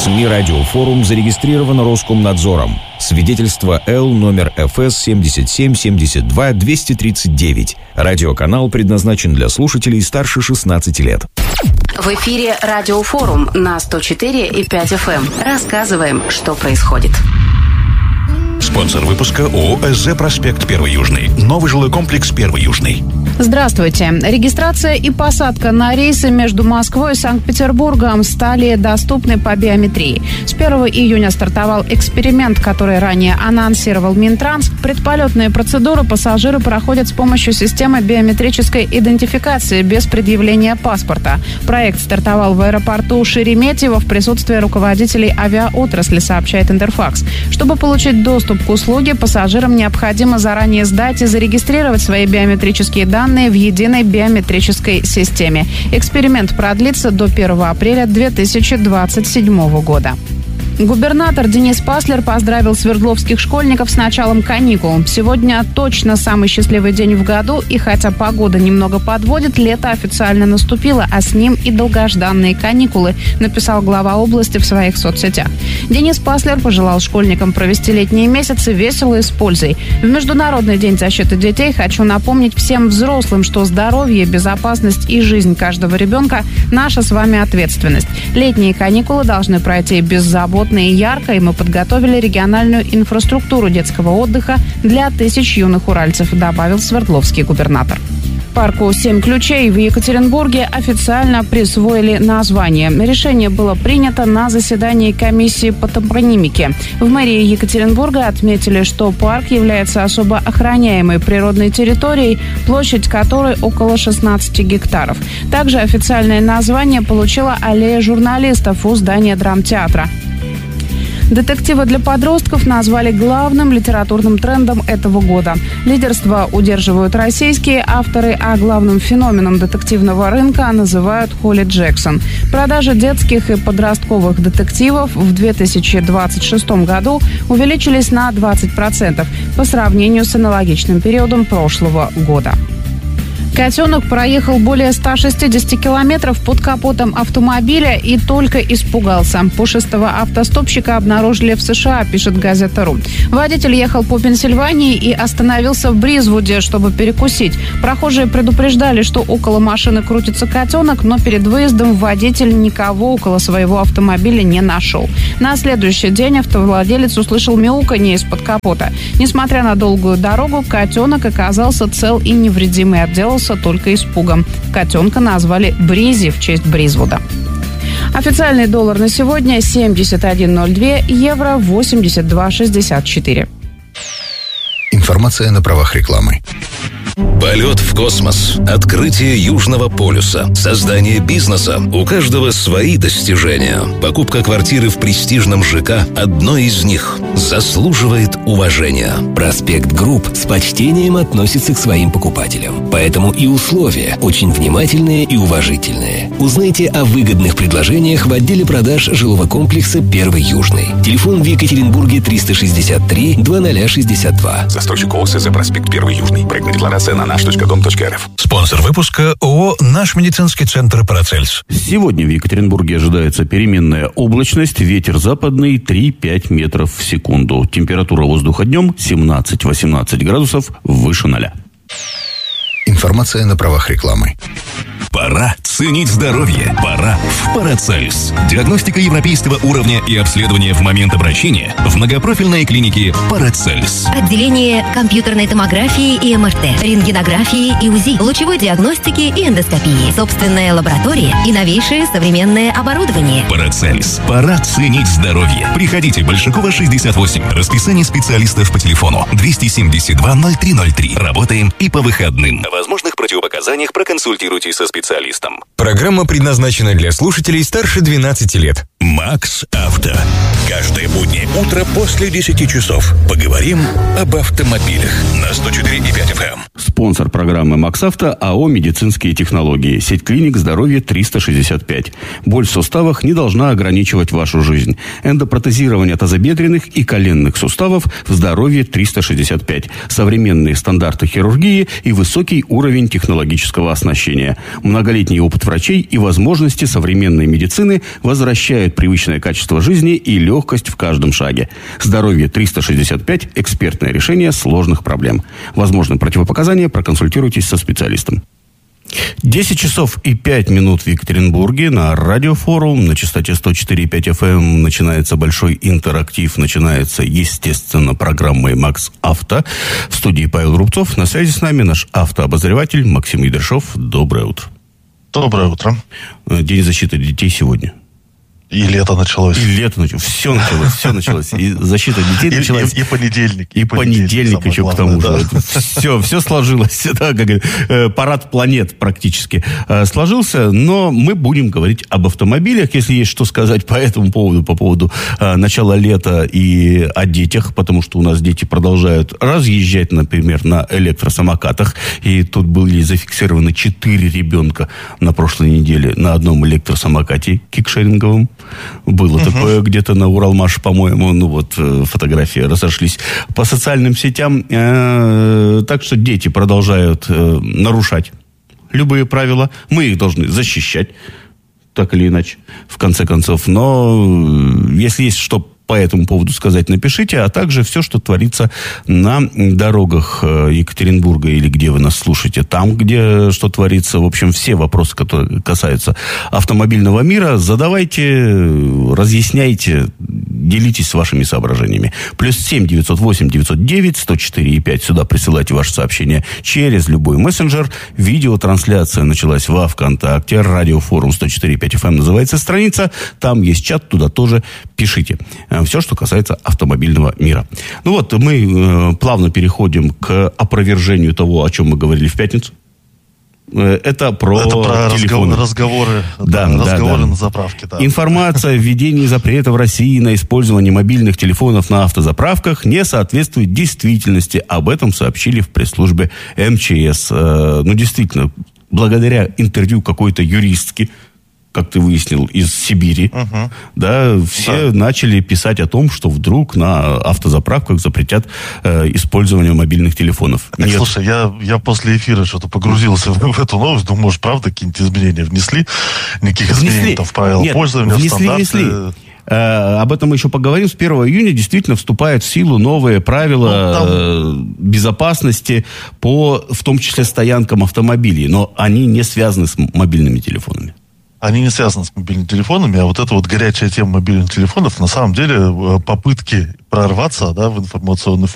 СМИ «Радиофорум» зарегистрировано Роскомнадзором. Свидетельство Л номер ФС 7772-239. Радиоканал предназначен для слушателей старше 16 лет. В эфире «Радиофорум» на 104,5 FM. Рассказываем, что происходит. Спонсор выпуска ООО «СЗ Проспект 1 Южный». Новый жилой комплекс 1 Южный. Здравствуйте. Регистрация и посадка на рейсы между Москвой и Санкт-Петербургом стали доступны по биометрии. С 1 июня стартовал эксперимент, который ранее анонсировал Минтранс. Предполетные процедуры пассажиры проходят с помощью системы биометрической идентификации без предъявления паспорта. Проект стартовал в аэропорту Шереметьево в присутствии руководителей авиаотрасли, сообщает Интерфакс. Чтобы получить доступ к услуге, пассажирам необходимо заранее сдать и зарегистрировать свои биометрические данные в единой биометрической системе. Эксперимент продлится до 1 апреля 2027 года. Губернатор Денис Паслер поздравил свердловских школьников с началом каникул. Сегодня точно самый счастливый день в году, и хотя погода немного подводит, лето официально наступило, а с ним и долгожданные каникулы, написал глава области в своих соцсетях. Денис Паслер пожелал школьникам провести летние месяцы весело и с пользой. В Международный день защиты детей хочу напомнить всем взрослым, что здоровье, безопасность и жизнь каждого ребенка – наша с вами ответственность. Летние каникулы должны пройти беззаботно и ярко, и мы подготовили региональную инфраструктуру детского отдыха для тысяч юных уральцев, добавил свердловский губернатор. Парку «7 ключей» в Екатеринбурге официально присвоили название. Решение было принято на заседании комиссии по топонимике. В мэрии Екатеринбурга отметили, что парк является особо охраняемой природной территорией, площадь которой около 16 гектаров. Также официальное название получила аллея журналистов у здания драмтеатра. Детективы для подростков назвали главным литературным трендом этого года. Лидерство удерживают российские авторы, а главным феноменом детективного рынка называют Холли Джексон. Продажи детских и подростковых детективов в 2026 году увеличились на 20% по сравнению с аналогичным периодом прошлого года. Котенок проехал более 160 километров под капотом автомобиля и только испугался. Пушистого автостопщика обнаружили в США, пишет газета.ру. Водитель ехал по Пенсильвании и остановился в Бризвуде, чтобы перекусить. Прохожие предупреждали, что около машины крутится котенок, но перед выездом водитель никого около своего автомобиля не нашел. На следующий день автовладелец услышал мяуканье из-под капота. Несмотря на долгую дорогу, котенок оказался цел и невредим и отделался только испугом. Котенка назвали Бризи в честь Бризвуда. Официальный доллар на сегодня 71.02, евро 82.64. Информация на правах рекламы. Полет в космос, открытие Южного полюса, создание бизнеса. У каждого свои достижения. Покупка квартиры в престижном ЖК – одно из них. Заслуживает уважения. Проспект Групп с почтением относится к своим покупателям. Поэтому и условия очень внимательные и уважительные. Узнайте о выгодных предложениях в отделе продаж жилого комплекса 1 Южный. Телефон в Екатеринбурге 363 2062. Застройщик ООО «СЗ Проспект 1 Южный». Проектная декларация на nаш.дом.рф. Спонсор выпуска ООО «Наш медицинский центр Парацельс». Сегодня в Екатеринбурге ожидается переменная облачность, ветер западный 3-5 метров в секунду. Температура воздуха днем 17-18 градусов выше 0. Информация на правах рекламы. Пора ценить здоровье. Пора в Парацельс. Диагностика европейского уровня и обследование в момент обращения в многопрофильной клинике Парацельс. Отделение компьютерной томографии и МРТ, рентгенографии и УЗИ, лучевой диагностики и эндоскопии, собственная лаборатория и новейшее современное оборудование. Парацельс. Пора ценить здоровье. Приходите, Большакова, 68. Расписание специалистов по телефону 272-0303. Работаем и по выходным. О возможных противопоказаниях проконсультируйтесь со специалистом. Программа предназначена для слушателей старше 12 лет. Макс Авто. Каждое буднее утро после 10 часов поговорим об автомобилях на 104,5 FM. Спонсор программы «МаксАвто» АО «Медицинские технологии». Сеть клиник «Здоровье 365». Боль в суставах не должна ограничивать вашу жизнь. Эндопротезирование тазобедренных и коленных суставов в «Здоровье 365». Современные стандарты хирургии и высокий уровень технологического оснащения. Многолетний опыт врачей и возможности современной медицины возвращают привычное качество жизни и легкость в каждом шаге. «Здоровье 365» – экспертное решение сложных проблем. Возможны противопоказания, проконсультируйтесь со специалистом. 10 часов и 5 минут в Екатеринбурге. На радиофорум на частоте 104,5 FM начинается большой интерактив. Начинается, естественно, программой «МаксАвто». В студии Павел Рубцов. На связи с нами наш автообозреватель Максим Ядершов. Доброе утро. Доброе утро. День защиты детей сегодня. И лето началось. Все началось. И защита детей началась. И понедельник. И понедельник еще к тому же. Все сложилось. Парад планет практически сложился. Но мы будем говорить об автомобилях. Если есть что сказать по этому поводу, по поводу начала лета и о детях, потому что у нас дети продолжают разъезжать, например, на электросамокатах. И тут были зафиксированы 4 ребенка на прошлой неделе на одном электросамокате кикшеринговом. Было такое где-то на Уралмаше, по-моему. Фотографии разошлись по социальным сетям. Так что дети продолжают нарушать любые правила. Мы их должны защищать, так или иначе, в конце концов. Но если есть что по этому поводу сказать, напишите, а также все, что творится на дорогах Екатеринбурга или где вы нас слушаете, там, где что творится. В общем, все вопросы, которые касаются автомобильного мира, задавайте, разъясняйте, делитесь вашими соображениями. +7 908 909 104,5. Сюда присылайте ваши сообщения через любой мессенджер. Видеотрансляция началась во ВКонтакте. Радиофорум 104,5 FM называется страница. Там есть чат, туда тоже пишите. Все, что касается автомобильного мира. Мы плавно переходим к опровержению того, о чем мы говорили в пятницу. Это про телефоны. Разговоры на заправке. Да. Информация о введении запрета в России на использование мобильных телефонов на автозаправках не соответствует действительности. Об этом сообщили в пресс-службе МЧС. Действительно, благодаря интервью какой-то юристки, как ты выяснил, из Сибири, все начали писать о том, что вдруг на автозаправках запретят использование мобильных телефонов. Так, слушай, я после эфира что-то погрузился в эту новость, думаю, может, правда, какие-нибудь изменения внесли? Никаких изменений в правила пользования, в стандарты... Об этом мы еще поговорим. С 1 июня действительно вступают в силу новые правила безопасности в том числе стоянкам автомобилей, но они не связаны с мобильными телефонами. Они не связаны с мобильными телефонами, а вот эта вот горячая тема мобильных телефонов, на самом деле, попытки прорваться в информационный фон